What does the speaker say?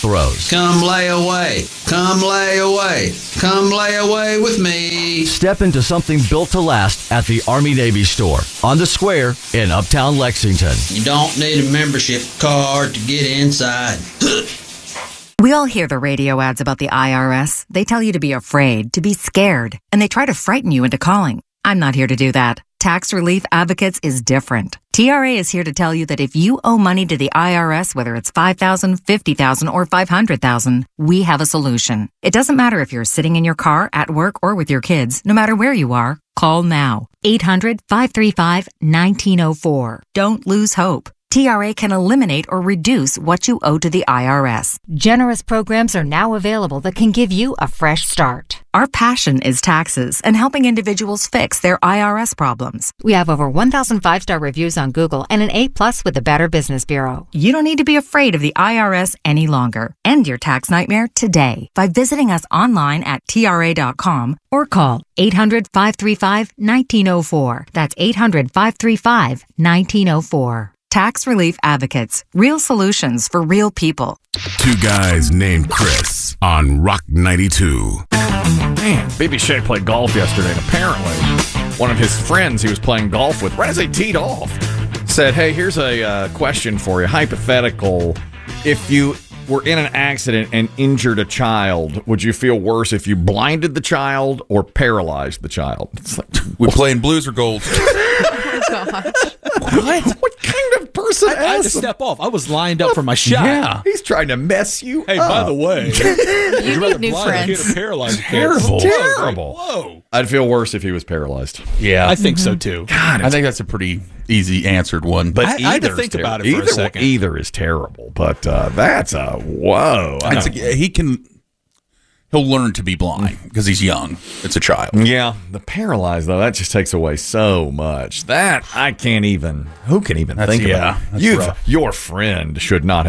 throws. Come lay away. Come lay away. Come lay away with me. Step into something built to last at the Army-Navy store on the square in Uptown Lexington. You don't need a membership card to get inside. We all hear the radio ads about the IRS. They tell you to be afraid, to be scared, and they try to frighten you into calling. I'm not here to do that. Tax Relief Advocates is different. TRA is here to tell you that if you owe money to the IRS, whether it's $5,000, $50,000, or $500,000, we have a solution. It doesn't matter if you're sitting in your car, at work, or with your kids. No matter where you are, call now. 800-535-1904. Don't lose hope. TRA can eliminate or reduce what you owe to the IRS. Generous programs are now available that can give you a fresh start. Our passion is taxes and helping individuals fix their IRS problems. We have over 1,000 5-star reviews on Google and an A+ with the Better Business Bureau. You don't need to be afraid of the IRS any longer. End your tax nightmare today by visiting us online at TRA.com or call 800-535-1904. That's 800-535-1904. Tax Relief Advocates. Real solutions for real people. Two guys named Chris on Rock 92. Man, Baby Shay played golf yesterday, and apparently one of his friends he was playing golf with, right as they teed off, said, hey, here's a question for you. Hypothetical, if you were in an accident and injured a child, would you feel worse if you blinded the child or paralyzed the child? It's like, we playing blues or gold? Oh, gosh. What kind of person I had to step off. I was lined up for my shot. Yeah, he's trying to mess you Hey, up. by the way, You need new friends. Paralyzed Terrible. kids. Terrible. Whoa. I'd feel worse if he was paralyzed. Yeah. I think so too. God, I think that's a pretty easy answered one. But I had to think about it for a second. Either is terrible, but that's a whoa. He'll learn to be blind because he's young. It's a child. Yeah, the paralyzed though, that just takes away so much. That I can't even. Who can even think about? That's Your rough. friend should not